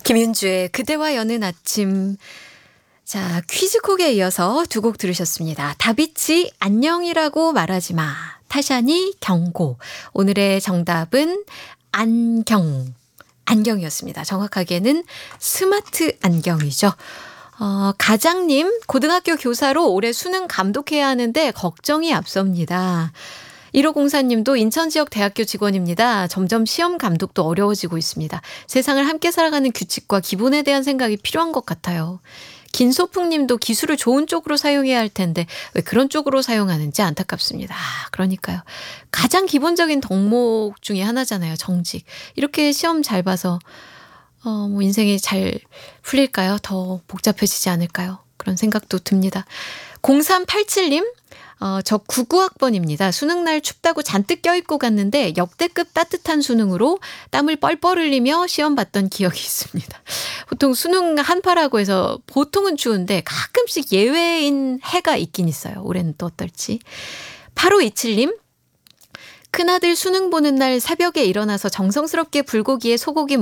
김윤주의 그대와 여는 아침. 자, 퀴즈콕에 이어서 두 곡 들으셨습니다. 다비치 안녕이라고 말하지 마. 타샤니 경고. 오늘의 정답은 안경이었습니다. 정확하게는 스마트 안경이죠. 가장님, 고등학교 교사로 올해 수능 감독해야 하는데 걱정이 앞섭니다. 1504님도 인천 지역 대학교 직원입니다. 점점 시험 감독도 어려워지고 있습니다. 세상을 함께 살아가는 규칙과 기본에 대한 생각이 필요한 것 같아요. 김소풍님도 기술을 좋은 쪽으로 사용해야 할 텐데 왜 그런 쪽으로 사용하는지 안타깝습니다. 그러니까요. 가장 기본적인 덕목 중에 하나잖아요. 정직. 이렇게 시험 잘 봐서 뭐 인생이 잘 풀릴까요? 더 복잡해지지 않을까요? 그런 생각도 듭니다. 0387님. 저 99학번입니다. 수능날 춥다고 잔뜩 껴입고 갔는데 역대급 따뜻한 수능으로 땀을 뻘뻘 흘리며 시험 봤던 기억이 있습니다. 보통 수능 한파라고 해서 보통은 추운데 가끔씩 예외인 해가 있긴 있어요. 올해는 또 어떨지. 8527님. 큰아들 수능 보는 날 새벽에 일어나서 정성스럽게 불고기에 소고기